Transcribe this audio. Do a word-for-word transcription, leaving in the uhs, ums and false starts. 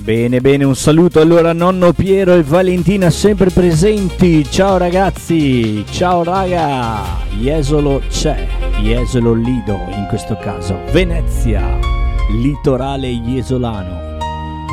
Bene, bene, un saluto allora nonno Piero e Valentina sempre presenti. Ciao ragazzi, ciao raga. Jesolo c'è, Jesolo Lido in questo caso. Venezia, litorale jesolano.